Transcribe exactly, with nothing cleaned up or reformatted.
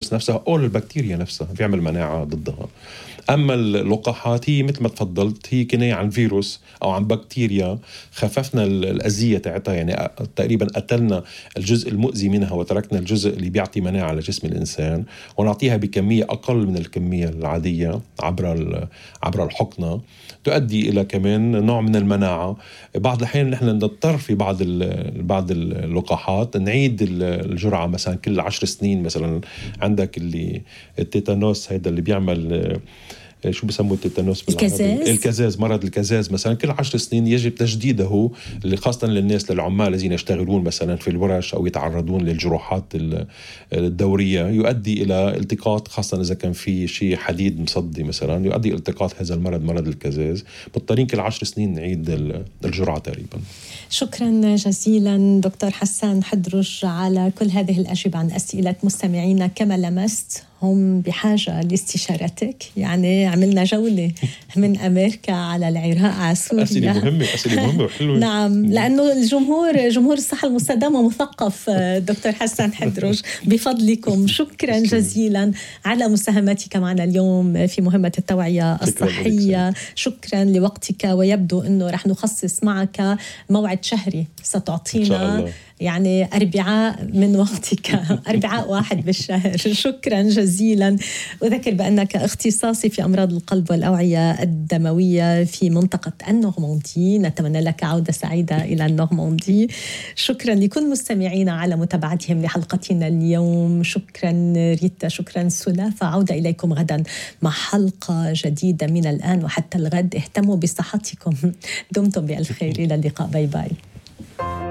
الفيروس نفسها أو البكتيريا نفسها بيعمل مناعة ضدها. أما اللقاحات هي مثل ما تفضلت هي كناية عن فيروس أو عن بكتيريا، خففنا الأذية تاعتها، يعني تقريبا قتلنا الجزء المؤذي منها وتركنا الجزء اللي بيعطي مناعة لجسم الإنسان، ونعطيها بكمية أقل من الكمية العادية عبر عبر الحقنة، تؤدي إلى كمان نوع من المناعة. بعض الأحيان نحن نضطر في بعض بعض اللقاحات نعيد الجرعة مثلا كل عشر سنين. مثلا عندك اللي التيتانوس هيدا اللي بيعمل شو بسموه التيتانوس بالعربي؟ الكزاز. الكزاز، مرض الكزاز مثلا كل عشر سنين يجب تجديده، اللي خاصة للناس للعمال الذين يشتغلون مثلا في الورش أو يتعرضون للجروحات الدورية، يؤدي إلى التقاط، خاصة إذا كان في شيء حديد مصدي مثلا، يؤدي إلى التقاط هذا المرض، مرض الكزاز. مضطرين كل عشر سنين نعيد الجرعة تقريبا. شكرا جزيلا دكتور حسان حدرج على كل هذه الأجوبة عن أسئلة مستمعينا. كما لمست هم بحاجة لاستشارتك، يعني عملنا جولة من أمريكا على العراق على سوريا. أسئلة مهمة، أسئلة مهمة وحلوة. نعم، لأنه الجمهور جمهور الصحة المستدامة مثقف دكتور حسان حدرج بفضلكم. شكرا جزيلا على مساهمتك معنا اليوم في مهمة التوعية الصحية. شكرا لوقتك، ويبدو أنه رح نخصص معك موعد شهري ستعطينا يعني أربعاء من وقتك، أربعاء واحد بالشهر. شكرا جزيلا. أذكر بأنك اختصاصي في أمراض القلب والأوعية الدموية في منطقة النورماندي. نتمنى لك عودة سعيدة إلى النورماندي. شكرا لكل مستمعينا على متابعتهم لحلقتنا اليوم. شكرا ريتا، شكرا سلافة. عودة إليكم غدا مع حلقة جديدة من الآن وحتى الغد. اهتموا بصحتكم. دمتم بألف خير. إلى اللقاء. باي باي.